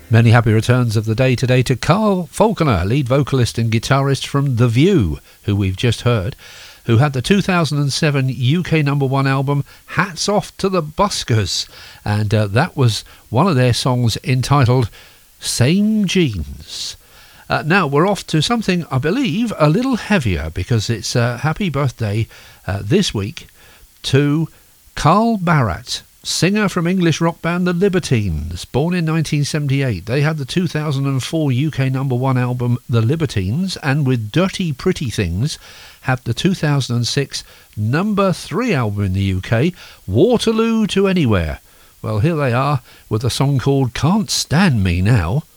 Many happy returns of the day today to Carl Falconer, lead vocalist and guitarist from The View, who we've just heard, who had the 2007 UK #1 album Hats Off to the Buskers, and that was one of their songs entitled Same Jeans. Now we're off to something, I believe, a little heavier, because it's a happy birthday this week to Carl Barat, singer from English rock band The Libertines, born in 1978. They had the 2004 UK #1 album The Libertines, and with Dirty Pretty Things had the 2006 #3 album in the UK, Waterloo to Anywhere. Well, here they are with a song called Can't Stand Me Now.